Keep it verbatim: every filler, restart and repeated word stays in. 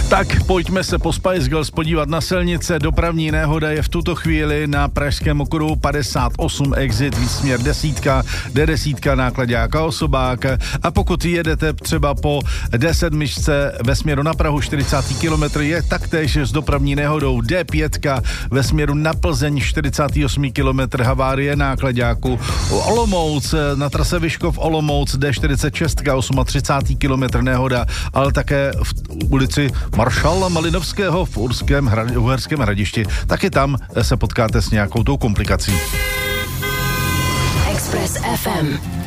Tak pojďme se po Spice Girls podívat na silnice. Dopravní nehoda je v tuto chvíli na pražském okruhu padesát osm exit, výsměr desítka, D deset náklaďáka osobák. A pokud jedete třeba po D sedm ve směru na Prahu čtyřicátý kilometr, je taktéž s dopravní nehodou D pět ve směru na Plzeň čtyřicátý osmý kilometr, havárie náklaďáku. Olomouc na trase Vyškov Olomouc D čtyřicet šest třicátý osmý kilometr nehoda, ale také v ulici Maršala Malinovského v Uherském, hrad, Uherském Hradišti. Taky tam se potkáte s nějakou tou komplikací. Express F M.